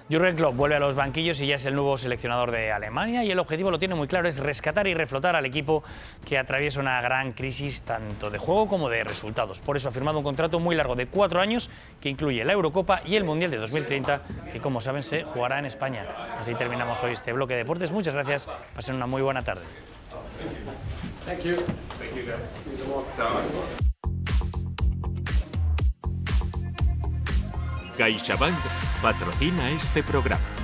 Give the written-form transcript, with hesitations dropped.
Jürgen Klopp vuelve a los banquillos y ya es el nuevo seleccionador de Alemania, y el objetivo lo tiene muy claro, es rescatar y reflotar al equipo que atraviesa una gran crisis tanto de juego como de resultados. Por eso ha firmado un contrato muy largo de 4 años que incluye la Eurocopa y el Mundial de 2030, que como saben se jugará en España. Así terminamos hoy este bloque de deportes. Muchas gracias, pasen una muy buena tarde. Thank you. Thank you, guys. See you tomorrow. CaixaBank patrocina este programa.